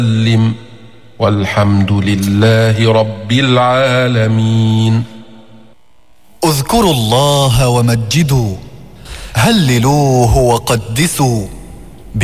وسلم والحمد لله رب العالمين. اذكروا الله ومجدوا، هللوه وقدسوا،